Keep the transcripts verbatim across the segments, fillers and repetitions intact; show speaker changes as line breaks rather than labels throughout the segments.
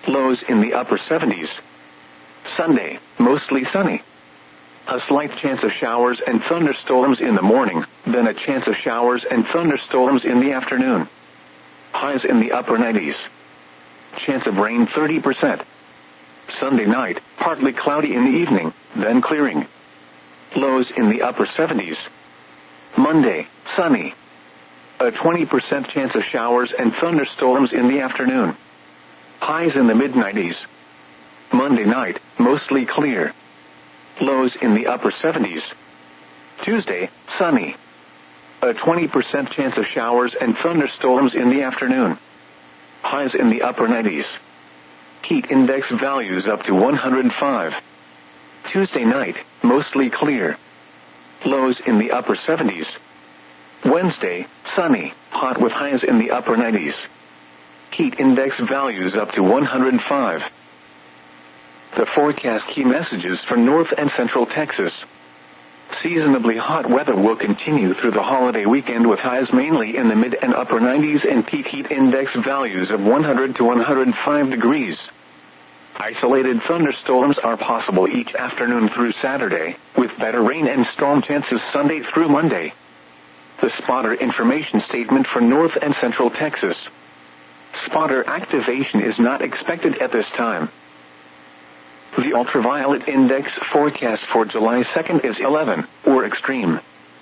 Lows in the upper seventies. Sunday, mostly sunny. A slight chance of showers and thunderstorms in the morning, then a chance of showers and thunderstorms in the afternoon. Highs in the upper nineties. Chance of rain thirty percent. Sunday night, partly cloudy in the evening, then clearing. Lows in the upper seventies. Monday, sunny. A twenty percent chance of showers and thunderstorms in the afternoon. Highs in the mid nineties. Monday night, mostly clear. Lows in the upper seventies. Tuesday, sunny. A twenty percent chance of showers and thunderstorms in the afternoon. Highs in the upper nineties. Heat index values up to one hundred five. Tuesday night, mostly clear. Lows in the upper seventies. Wednesday, sunny, hot with highs in the upper nineties. Heat index values up to one hundred five. The forecast key messages for North and Central Texas. Seasonably hot weather will continue through the holiday weekend with highs mainly in the mid and upper nineties and peak heat index values of one hundred to one hundred five degrees. Isolated thunderstorms are possible each afternoon through Saturday, with better rain and storm chances Sunday through Monday. The spotter information statement for North and Central Texas. Spotter activation is not expected at this time. The ultraviolet index forecast for July second is eleven, or extreme.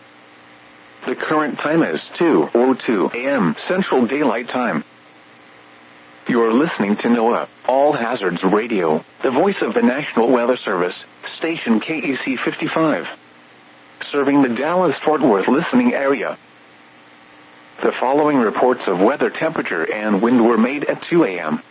The current time is two oh two a.m. Central Daylight Time. You're listening to NOAA, All Hazards Radio, the voice of the National Weather Service, station K E C fifty-five. Serving the Dallas-Fort Worth listening area. The following reports of weather temperature and wind were made at two a.m.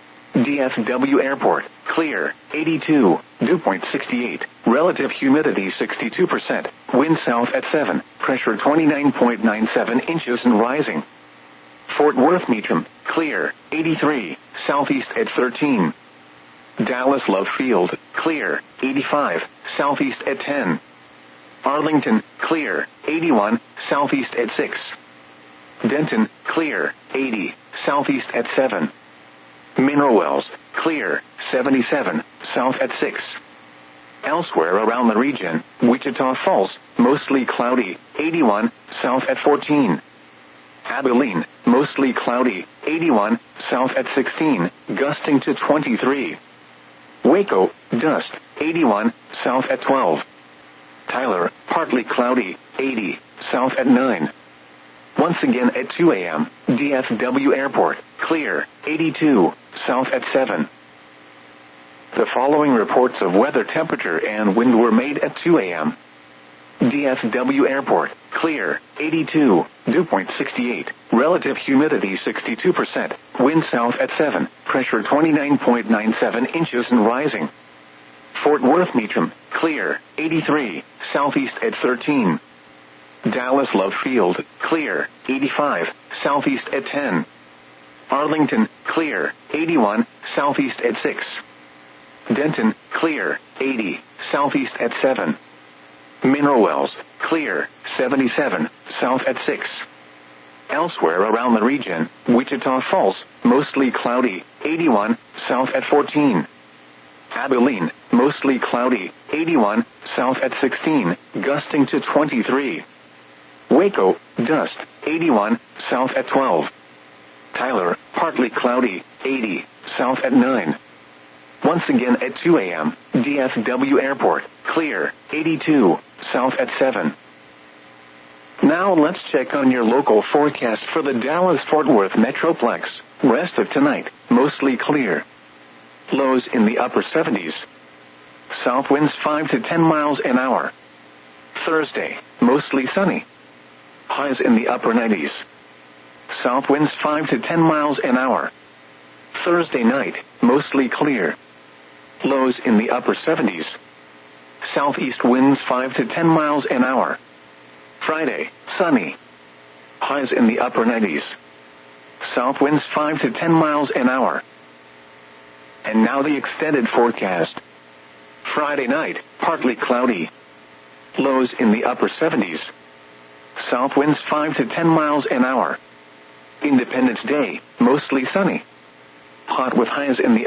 D F W Airport, clear, eighty-two, dew point sixty-eight, relative humidity sixty-two percent, wind south at seven, pressure twenty-nine point nine seven inches and rising. Fort Worth Meacham, clear, eighty-three, southeast at thirteen. Dallas Love Field, clear, eighty-five, southeast at ten. Arlington, clear, eighty-one, southeast at six. Denton, clear, eighty, southeast at seven. Mineral Wells, clear, seventy-seven, south at six. Elsewhere around the region, Wichita Falls, mostly cloudy, eighty-one, south at fourteen. Abilene, mostly cloudy, eighty-one, south at sixteen, gusting to twenty-three. Waco, dust, eighty-one, south at twelve. Tyler, partly cloudy, eighty, south at nine. Once again at two a.m., D F W Airport, clear, eighty-two, south at seven. The following reports of weather temperature and wind were made at two a.m. D F W Airport, clear, eighty-two, dew point sixty-eight, relative humidity sixty-two percent, wind south at seven, pressure twenty-nine point nine seven inches and rising. Fort Worth Meacham, clear, eighty-three, southeast at thirteen. Dallas Love Field, clear, eighty-five, southeast at ten. Arlington, clear, eighty-one, southeast at six. Denton, clear, eighty, southeast at seven. Mineral Wells, clear, seventy-seven, south at six. Elsewhere around the region, Wichita Falls, mostly cloudy, eighty-one, south at fourteen. Abilene, mostly cloudy, eighty-one, south at sixteen, gusting to twenty-three. Waco, dust, eighty-one, south at twelve. Tyler, partly cloudy, eighty, south at nine. Once again at two a.m., D F W Airport, clear, eighty-two, south at seven. Now let's check on your local forecast for the Dallas-Fort Worth Metroplex. Rest of tonight, mostly clear. Lows in the upper seventies. South winds five to ten miles an hour. Thursday, mostly sunny. Highs in the upper nineties. South winds five to ten miles an hour. Thursday night, mostly clear. Lows in the upper seventies. Southeast winds five to ten miles an hour. Friday, sunny. Highs in the upper nineties. South winds five to ten miles an hour. And now the extended forecast. Friday night, partly cloudy. Lows in the upper seventies. South winds five to ten miles an hour. Independence Day, mostly sunny. Hot with highs in the